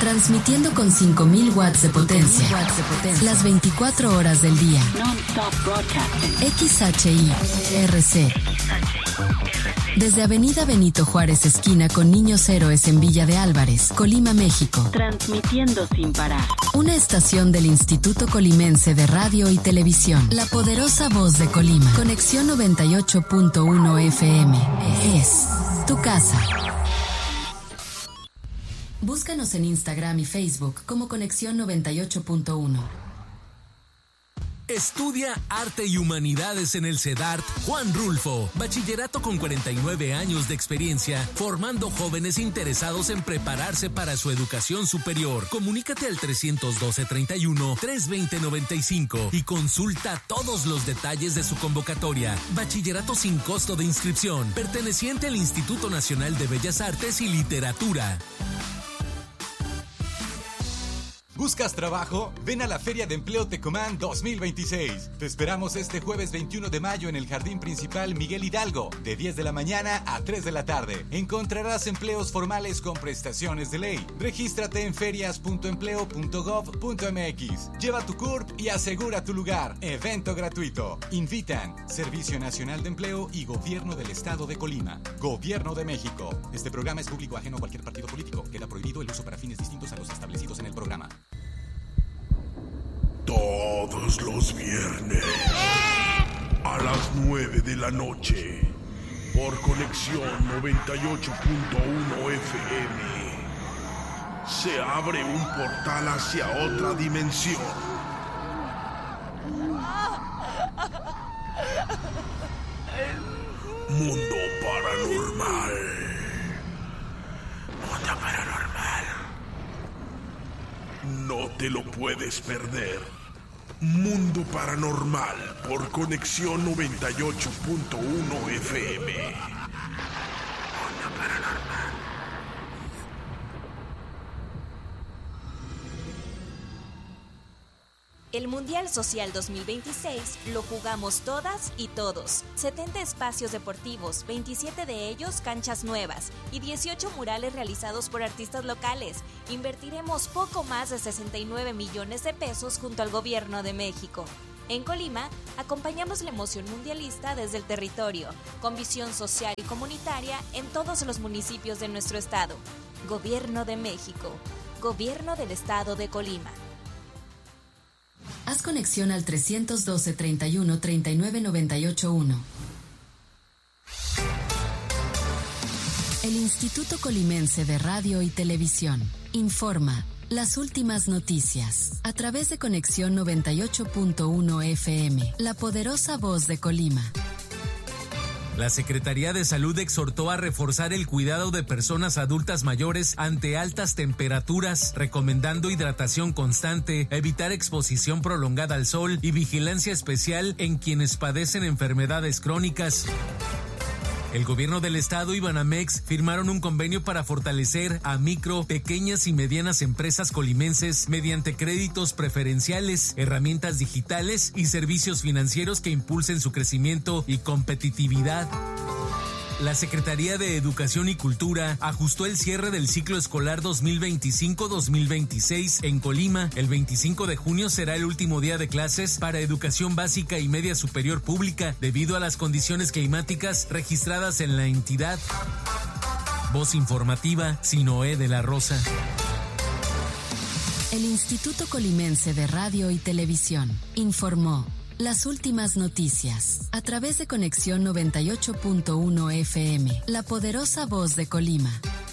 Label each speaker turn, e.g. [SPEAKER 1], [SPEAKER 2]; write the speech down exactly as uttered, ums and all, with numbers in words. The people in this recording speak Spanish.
[SPEAKER 1] Transmitiendo con cinco mil watts de potencia. watts de potencia. Las veinticuatro horas del día. Non-stop broadcasting. X H I R C. Desde Avenida Benito Juárez, esquina con Niños Héroes en Villa de Álvarez, Colima, México. Transmitiendo sin parar. Una estación del Instituto Colimense de Radio y Televisión. La poderosa voz de Colima. Conexión noventa y ocho punto uno F M. Es tu casa. Búscanos en Instagram y Facebook como Conexión noventa y ocho punto uno.
[SPEAKER 2] Estudia Arte y Humanidades en el CEDART Juan Rulfo. Bachillerato con cuarenta y nueve años de experiencia, formando jóvenes interesados en prepararse para su educación superior. Comunícate al trescientos doce, treinta y uno, trescientos veinte, noventa y cinco y consulta todos los detalles de su convocatoria. Bachillerato sin costo de inscripción, perteneciente al Instituto Nacional de Bellas Artes y Literatura.
[SPEAKER 3] ¿Buscas trabajo? Ven a la Feria de Empleo Tecomán dos mil veintiséis. Te esperamos este jueves veintiuno de mayo en el Jardín Principal Miguel Hidalgo, de diez de la mañana a tres de la tarde. Encontrarás empleos formales con prestaciones de ley. Regístrate en ferias punto empleo punto gov punto m x. Lleva tu C U R P y asegura tu lugar. Evento gratuito. Invitan Servicio Nacional de Empleo y Gobierno del Estado de Colima. Gobierno de México. Este programa es público ajeno a cualquier partido político. Queda prohibido el uso para fines distintos a los establecidos en el programa.
[SPEAKER 4] Todos los viernes a las nueve de la noche por Conexión noventa y ocho punto uno F M se abre un portal hacia otra dimensión. Mundo Paranormal. Mundo Paranormal. No te lo puedes perder. Mundo Paranormal por Conexión noventa y ocho punto uno F M. Mundo Paranormal.
[SPEAKER 5] El Mundial Social dos mil veintiséis lo jugamos todas y todos. setenta espacios deportivos, veintisiete de ellos canchas nuevas y dieciocho murales realizados por artistas locales. Invertiremos poco más de sesenta y nueve millones de pesos junto al Gobierno de México. En Colima, acompañamos la emoción mundialista desde el territorio, con visión social y comunitaria en todos los municipios de nuestro estado. Gobierno de México. Gobierno del Estado de Colima.
[SPEAKER 1] Haz conexión al trescientos doce, treinta y uno, treinta y nueve, noventa y ocho uno. El Instituto Colimense de Radio y Televisión informa las últimas noticias a través de Conexión noventa y ocho punto uno F M, la poderosa voz de Colima.
[SPEAKER 2] La Secretaría de Salud exhortó a reforzar el cuidado de personas adultas mayores ante altas temperaturas, recomendando hidratación constante, evitar exposición prolongada al sol y vigilancia especial en quienes padecen enfermedades crónicas. El gobierno del estado y Banamex firmaron un convenio para fortalecer a micro, pequeñas y medianas empresas colimenses mediante créditos preferenciales, herramientas digitales y servicios financieros que impulsen su crecimiento y competitividad. La Secretaría de Educación y Cultura ajustó el cierre del ciclo escolar dos mil veinticinco dos mil veintiséis en Colima. El veinticinco de junio será el último día de clases para educación básica y media superior pública debido a las condiciones climáticas registradas en la entidad. Voz informativa, Sinoé de la Rosa.
[SPEAKER 1] El Instituto Colimense de Radio y Televisión informó las últimas noticias a través de Conexión noventa y ocho punto uno F M, la poderosa voz de Colima.